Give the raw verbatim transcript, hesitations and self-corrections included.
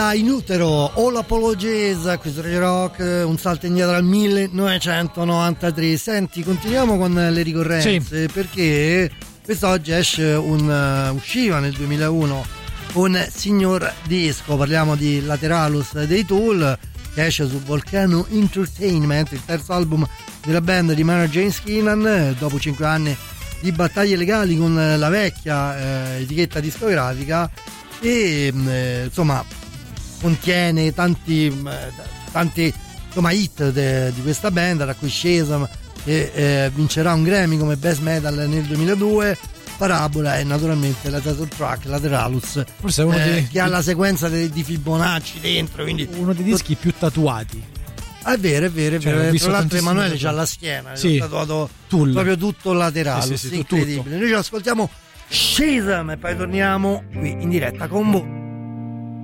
In utero, All Apologies, questo Radio Rock, un salto indietro al millenovecentonovantatré. Senti, continuiamo con le ricorrenze, sì, perché quest'oggi esce un uh, usciva nel duemilauno un signor disco, parliamo di Lateralus dei Tool, che esce su Volcano Entertainment, il terzo album della band di Maynard James Keenan, dopo cinque anni di battaglie legali con la vecchia eh, etichetta discografica, e eh, insomma contiene tanti tanti insomma hit de, di questa band, tra cui Shazam, che eh, vincerà un Grammy come Best Metal nel duemiladue, Parabola e naturalmente la title track Lateralus, forse è uno eh, dei, che ha la sequenza de, di Fibonacci dentro, quindi uno dei dischi più tatuati. Ah, è vero, è vero, è cioè, vero. Tra l'altro Emanuele tatuati. c'ha la schiena, sì, è tatuato Tool. proprio tutto Lateralus, sì, sì, sì, incredibile. Tutto. Noi ci ascoltiamo Shazam e poi torniamo qui in diretta con voi.